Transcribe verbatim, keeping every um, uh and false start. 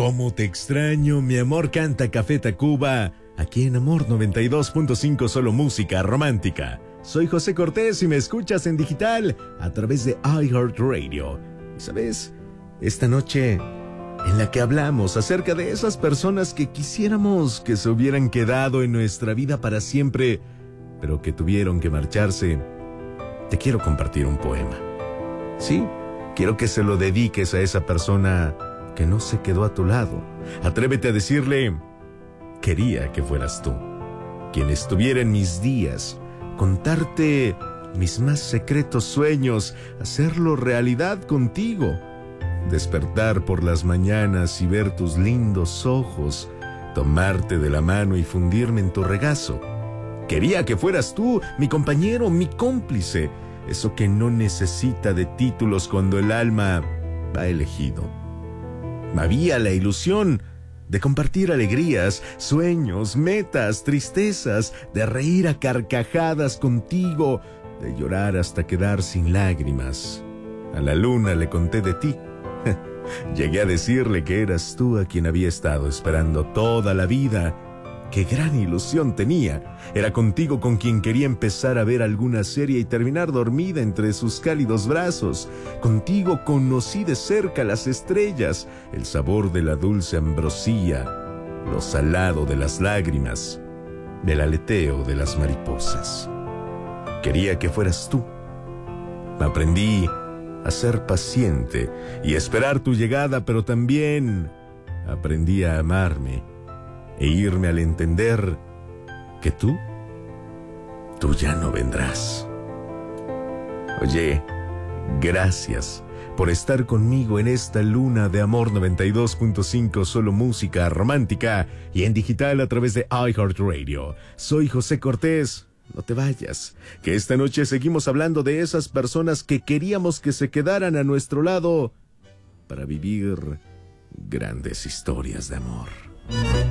¿Cómo te extraño? Mi amor canta Café Tacuba, aquí en Amor noventa y dos punto cinco, solo música romántica. Soy José Cortés y me escuchas en digital a través de iHeartRadio. ¿Y sabes? Esta noche en la que hablamos acerca de esas personas que quisiéramos que se hubieran quedado en nuestra vida para siempre, pero que tuvieron que marcharse, te quiero compartir un poema. Sí, quiero que se lo dediques a esa persona que no se quedó a tu lado. Atrévete a decirle: quería que fueras tú, quien estuviera en mis días, contarte mis más secretos sueños, hacerlo realidad contigo, despertar por las mañanas y ver tus lindos ojos, tomarte de la mano y fundirme en tu regazo. Quería que fueras tú, mi compañero, mi cómplice, eso que no necesita de títulos cuando el alma ha elegido. Había la ilusión de compartir alegrías, sueños, metas, tristezas, de reír a carcajadas contigo, de llorar hasta quedar sin lágrimas. A la luna le conté de ti. Llegué a decirle que eras tú a quien había estado esperando toda la vida. ¡Qué gran ilusión tenía! Era contigo con quien quería empezar a ver alguna serie y terminar dormida entre sus cálidos brazos. Contigo conocí de cerca las estrellas, el sabor de la dulce ambrosía, lo salado de las lágrimas, del aleteo de las mariposas. Quería que fueras tú. Aprendí a ser paciente y a esperar tu llegada, pero también aprendí a amarme e irme al entender que tú, tú ya no vendrás. Oye, gracias por estar conmigo en esta luna de Amor noventa y dos punto cinco, solo música romántica y en digital a través de iHeartRadio. Soy José Cortés. No te vayas, que esta noche seguimos hablando de esas personas que queríamos que se quedaran a nuestro lado para vivir grandes historias de amor.